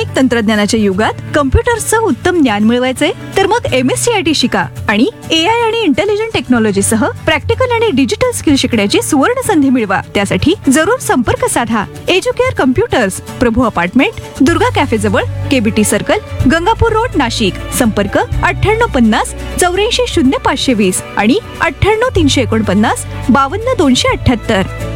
आधुनिक तंत्रज्ञानाच्या युगात कम्प्युटर्सचं उत्तम ज्ञान मिळवायचंय तर मग MSCIT शिका आणि AI आणि इंटेलिजंट टेक्नॉलॉजी सह प्रॅक्टिकल आणि डिजिटल स्किल शिकण्याची सुवर्ण संधी मिळवा. त्यासाठी जरूर संपर्क साधा. एज्युकेअर कम्प्युटर्स, प्रभू अपार्टमेंट, दुर्गा कॅफे जवळ, KBT circle, Gangapur road, Nashik. संपर्क 9850 84 0520 आणि 98 349 52 278.